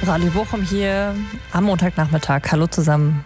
Rally Bochum hier am Montagnachmittag. Hallo zusammen.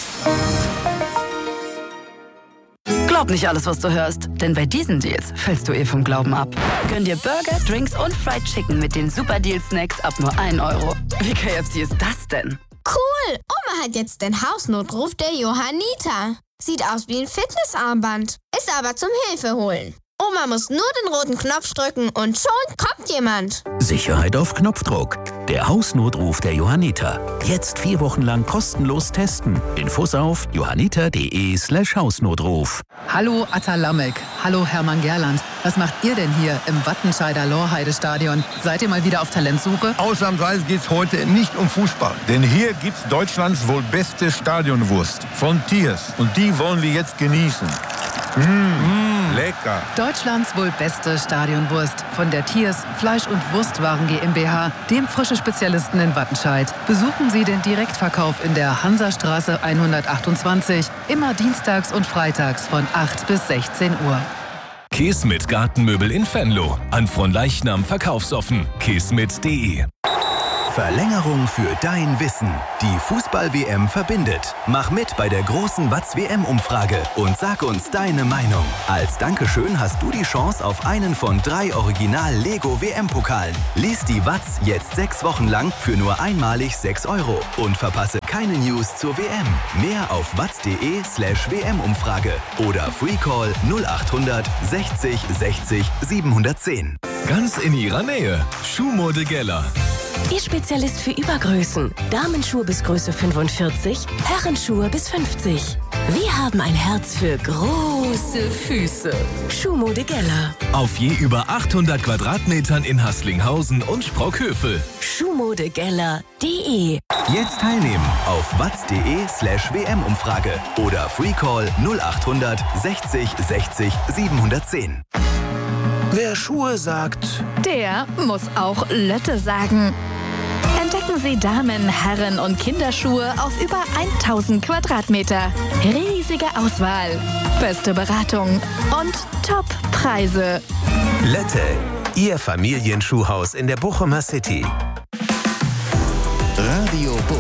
Glaub nicht alles, was du hörst, denn bei diesen Deals fällst du vom Glauben ab. Gönn dir Burger, Drinks und Fried Chicken mit den Super-Deal-Snacks ab nur 1 Euro. Wie KFC ist das denn? Cool! Oma hat jetzt den Hausnotruf der Johanniter. Sieht aus wie ein Fitnessarmband, ist aber zum Hilfeholen. Oma muss nur den roten Knopf drücken und schon kommt jemand. Sicherheit auf Knopfdruck. Der Hausnotruf der Johanniter. Jetzt 4 Wochen lang kostenlos testen. Infos auf johanniter.de/Hausnotruf. Hallo Atta Lamek. Hallo Hermann Gerland. Was macht ihr denn hier im Wattenscheider Lorheide-Stadion? Seid ihr mal wieder auf Talentsuche? Ausnahmsweise geht's heute nicht um Fußball. Denn hier gibt's Deutschlands wohl beste Stadionwurst von Thiers. Und die wollen wir jetzt genießen. Lecker. Deutschlands wohl beste Stadionwurst von der Thiers Fleisch- und Wurstwaren GmbH, dem frischen Spezialisten in Wattenscheid. Besuchen Sie den Direktverkauf in der Hansastraße 128, immer dienstags und freitags von 8 bis 16 Uhr. Kismet Gartenmöbel in Venlo. An Fronleichnam verkaufsoffen. Kismet.de. Verlängerung für dein Wissen. Die Fußball-WM verbindet. Mach mit bei der großen Watz-WM-Umfrage und sag uns deine Meinung. Als Dankeschön hast du die Chance auf einen von 3 Original-Lego-WM-Pokalen. Lies die Watz jetzt 6 Wochen lang für nur einmalig 6 Euro und verpasse keine News zur WM. Mehr auf watz.de/WM-Umfrage oder Freecall 0800 60 60 710. Ganz in ihrer Nähe. Schuhmode Geller. Ihr Spezialist für Übergrößen. Damenschuhe bis Größe 45, Herrenschuhe bis 50. Wir haben ein Herz für große Füße. Schuhmode Geller. Auf je über 800 Quadratmetern in Haßlinghausen und Sprockhövel. Schuhmodegeller.de. Jetzt teilnehmen auf watz.de/WM-Umfrage oder Freecall 0800 60 60 710. Wer Schuhe sagt, der muss auch Lötte sagen. Entdecken Sie Damen-, Herren- und Kinderschuhe auf über 1000 Quadratmeter. Riesige Auswahl, beste Beratung und Top-Preise. Lette, Ihr Familienschuhhaus in der Bochumer City. Radio Bochum.